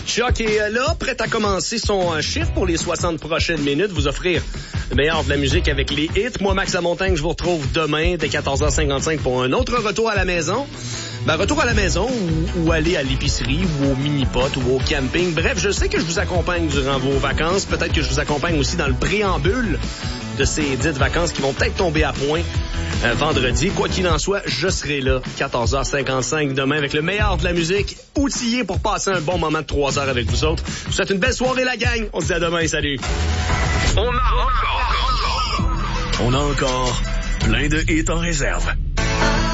Chuck est là, prêt à commencer son chiffre pour les 60 prochaines minutes, vous offrir le meilleur de la musique avec les hits. Moi, Max Lamontagne, je vous retrouve demain dès 14h55 pour un autre retour à la maison. Retour à la maison ou aller à l'épicerie ou au mini-pot ou au camping. Bref, je sais que je vous accompagne durant vos vacances. Peut-être que je vous accompagne aussi dans le préambule de ces dites vacances qui vont peut-être tomber à point vendredi. Quoi qu'il en soit, je serai là 14h55 demain avec le meilleur de la musique, outillé pour passer un bon moment de 3 heures avec vous autres. Je vous souhaite une belle soirée, la gang. On se dit à demain. Salut. On a encore plein de hits en réserve.